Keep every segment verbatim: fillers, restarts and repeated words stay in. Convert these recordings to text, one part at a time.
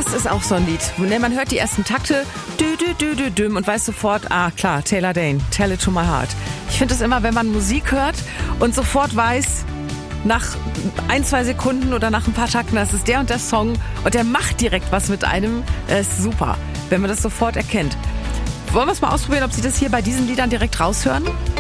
Das ist auch so ein Lied. Man hört die ersten Takte dü, dü, dü, dü, düm, und weiß sofort, ah klar, Taylor Dayne, Tell It To My Heart. Ich finde es immer, wenn man Musik hört und sofort weiß, nach ein, zwei Sekunden oder nach ein paar Takten, das ist der und der Song und der macht direkt was mit einem, das ist super, wenn man das sofort erkennt. Wollen wir es mal ausprobieren, ob Sie das hier bei diesen Liedern direkt raushören?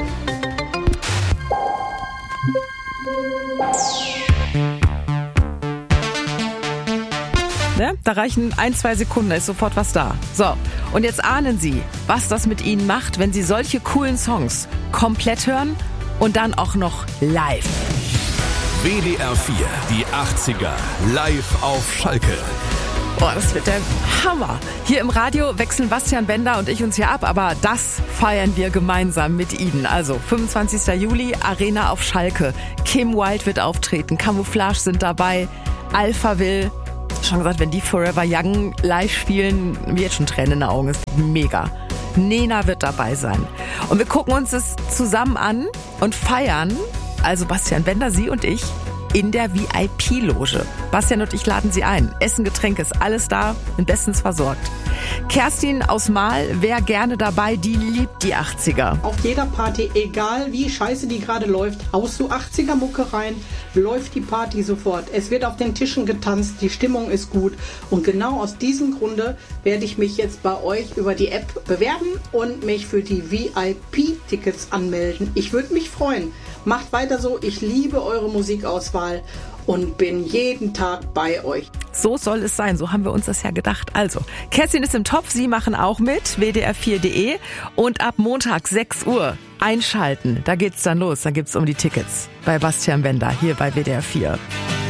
Ne? Da reichen ein, zwei Sekunden, da ist sofort was da. So, und jetzt ahnen Sie, was das mit Ihnen macht, wenn Sie solche coolen Songs komplett hören und dann auch noch live. W D R vier, die achtziger, live auf Schalke. Boah, das wird der Hammer. Hier im Radio wechseln Bastian Bender und ich uns hier ab, aber das feiern wir gemeinsam mit Ihnen. Also fünfundzwanzigster Juli, Arena auf Schalke. Kim Wilde wird auftreten, Camouflage sind dabei, Alphaville. Schon gesagt, wenn die Forever Young live spielen, mir jetzt schon Tränen in den Augen, ist mega. Nena wird dabei sein. Und wir gucken uns das zusammen an und feiern, also Bastian Bender, Sie und ich, in der V I P-Loge. Bastian und ich laden Sie ein. Essen, Getränke, ist alles da und bestens versorgt. Kerstin aus Mahl wäre gerne dabei, die liebt die achtziger. Auf jeder Party, egal wie scheiße die gerade läuft, haust du achtziger-Mucke rein, läuft die Party sofort. Es wird auf den Tischen getanzt, die Stimmung ist gut. Und genau aus diesem Grunde werde ich mich jetzt bei euch über die App bewerben und mich für die V I P-Tickets anmelden. Ich würde mich freuen. Macht weiter so, ich liebe eure Musikauswahl und bin jeden Tag bei euch. So soll es sein, so haben wir uns das ja gedacht. Also, Kerstin ist im Topf, Sie machen auch mit, W D R vier punkt de, und ab Montag sechs Uhr einschalten, da geht's dann los, da gibt's um die Tickets bei Bastian Bender hier bei W D R vier.